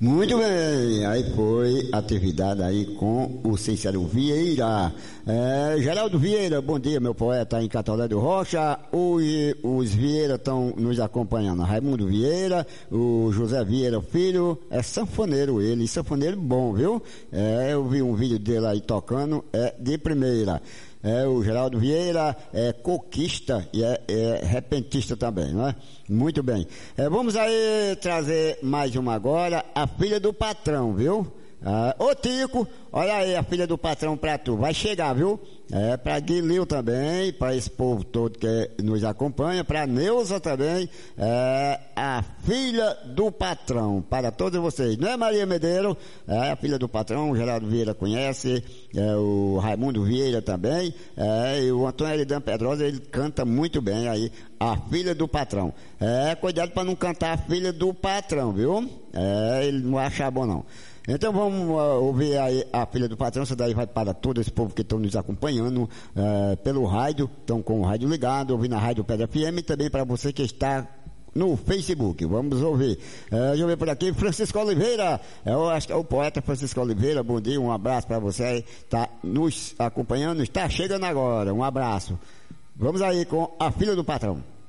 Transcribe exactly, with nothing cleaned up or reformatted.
Muito bem, aí foi atividade aí com o Cícero Vieira. É, Geraldo Vieira, bom dia, meu poeta em Catolé do Rocha. Hoje os Vieira estão nos acompanhando. Raimundo Vieira, o José Vieira Filho, é sanfoneiro ele, sanfoneiro bom, viu? É, eu vi um vídeo dele aí tocando, é de primeira. É, o Geraldo Vieira é coquista e é, é repentista também, não é? Muito bem. É, vamos aí trazer mais uma agora, a filha do patrão, viu? Ah, ô Tico, olha aí a filha do patrão pra tu, vai chegar, viu? É, pra Guilherme também, pra esse povo todo que nos acompanha, pra Neuza também, é, a filha do patrão, para todos vocês, não é Maria Medeiro? É a filha do patrão, o Geraldo Vieira conhece, é, o Raimundo Vieira também, é, e o Antônio Eridan Pedrosa, ele canta muito bem aí, a filha do patrão. É, cuidado pra não cantar a filha do patrão, viu? É, ele não acha bom não. Então vamos uh, ouvir aí a filha do patrão, essa daí vai para todo esse povo que estão nos acompanhando uh, pelo rádio, estão com o rádio ligado, ouvindo a Rádio Pedra F M, e também para você que está no Facebook. Vamos ouvir. Uh, deixa eu ver por aqui, Francisco Oliveira, eu acho que é o poeta Francisco Oliveira, bom dia, um abraço para você, está nos acompanhando, está chegando agora, um abraço. Vamos aí com a filha do patrão.